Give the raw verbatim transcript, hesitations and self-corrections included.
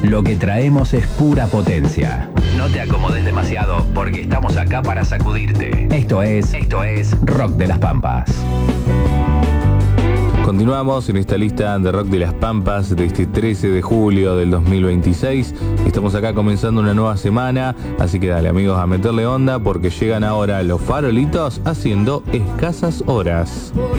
Lo que traemos es pura potencia. No te acomodes demasiado porque estamos acá para sacudirte. Esto es, esto es Rock de las Pampas. Continuamos en esta lista de Rock de las Pampas de este trece de julio del dos mil veintiséis. Estamos acá comenzando una nueva semana, así que dale amigos a meterle onda porque llegan ahora los farolitos haciendo escasas horas.